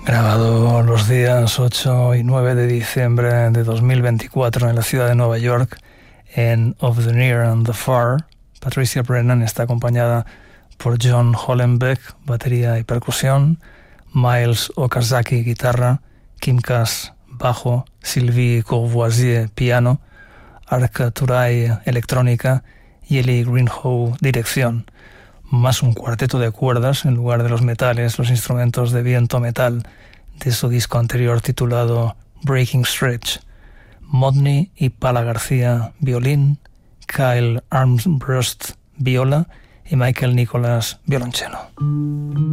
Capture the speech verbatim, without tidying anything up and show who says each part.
Speaker 1: Grabado los días ocho y nueve de diciembre de dos mil veinticuatro en la ciudad de Nueva York, en Of the Near and the Far, Patricia Brennan está acompañada por John Hollenbeck, batería y percusión, Miles Okazaki, guitarra, Kim Cass, bajo, Sylvie Courvoisier, piano, Arka Turay, electrónica y Ellie Greenhow, dirección. Más un cuarteto de cuerdas en lugar de los metales, los instrumentos de viento metal de su disco anterior titulado Breaking Stretch. Modney y Pala García, violín, Kyle Armbrust, viola y Michael Nicholas, violonchelo.